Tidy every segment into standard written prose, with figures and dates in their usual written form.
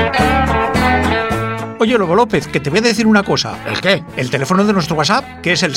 Oye, Lobo López, que te voy a decir una cosa. ¿El qué? El teléfono de nuestro WhatsApp, que es el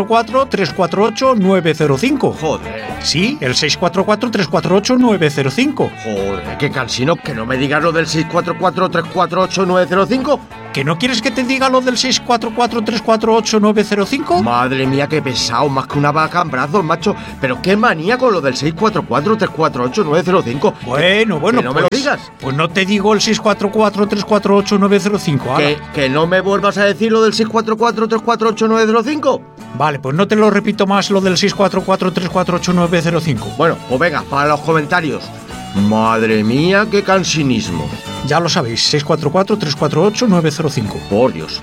644-348-905. Joder. Sí, el 644-348-905. Joder, qué cansino, que no me digas lo del 644-348-905. ¿Que no quieres que te diga lo del 644-348-905? Madre mía, qué pesado, más que una vaca en brazos, macho. Pero qué manía con lo del 644-348-905. Bueno, que no me lo digas. Pues no te digo el 644-348-905. Que no me vuelvas a decir lo del 644-348-905. Vale, pues no te lo repito más lo del 644-348-905. Bueno, pues venga, para los comentarios. Madre mía, qué cansinismo. Ya lo sabéis, 644-348-905. Por Dios.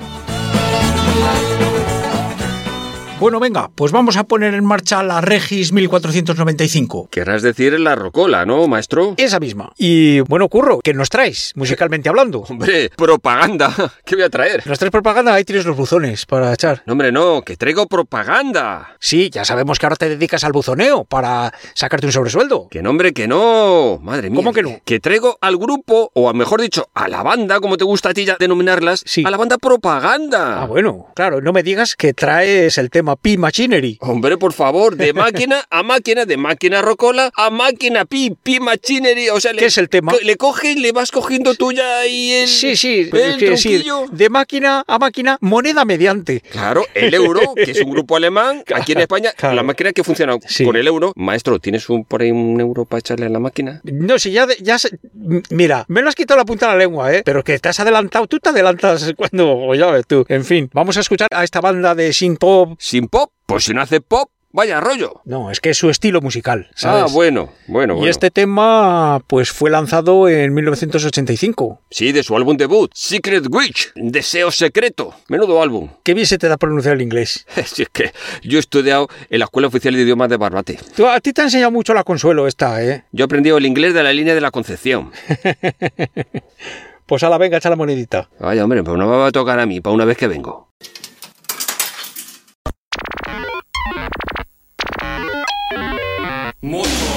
Bueno, venga, pues vamos a poner en marcha la Regis 1495. Querrás decir la rocola, ¿no, maestro? Esa misma. Y bueno, Curro, ¿qué nos traes, musicalmente hablando? Hombre, propaganda. ¿Qué voy a traer? ¿Nos traes propaganda? Ahí tienes los buzones para echar. No, hombre, no, que traigo propaganda. Sí, ya sabemos que ahora te dedicas al buzoneo para sacarte un sobresueldo. Que no, hombre, que no. Madre mía. ¿Cómo que no? Que traigo al grupo, o mejor dicho, a la banda, como te gusta a ti ya denominarlas, sí. A la banda propaganda. Ah, bueno, claro, no me digas que traes el tema P-Machinery. Hombre, por favor, de máquina a máquina, de máquina rocola a máquina P-Machinery, o sea... ¿Qué es el tema? Le coges, le vas cogiendo tuya y el... Sí, el tronquillo. De máquina a máquina, moneda mediante. Claro, el euro, que es un grupo alemán, aquí en España, claro. La máquina que funciona con el euro. Maestro, ¿tienes por ahí un euro para echarle a la máquina? No, si ya mira, me lo has quitado la punta de la lengua, pero que te has adelantado. Tú te adelantas cuando, ya ves tú. En fin, vamos a escuchar a esta banda de synth pop. ¿Synth pop? Pues si no hace pop, vaya rollo. No, es que es su estilo musical, ¿sabes? Ah, bueno. Y este tema, pues fue lanzado en 1985. Sí, de su álbum debut, Secret Witch, Deseo Secreto. Menudo álbum. Qué bien se te da pronunciar el inglés. Si es que yo he estudiado en la Escuela Oficial de Idiomas de Barbate. A ti te ha enseñado mucho la Consuelo esta, ¿eh? Yo he aprendido el inglés de la línea de la Concepción. Pues ala, venga, echa la monedita. Vaya, hombre, pues no me va a tocar a mí para una vez que vengo. Moto.